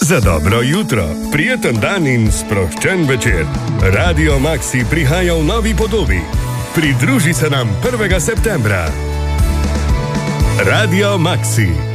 Za dobro jutro, prijeten dan in sproščen večer. Radio Maxi prihaja v novi podobi. Pridruži se nam 1. septembra. Radio Maxi.